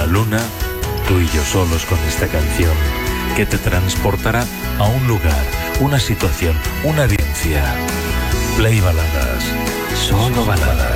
la luna, tú y yo solos con esta canción que te transportará a un lugar, una situación, una vivencia. Play Baladas, solo baladas.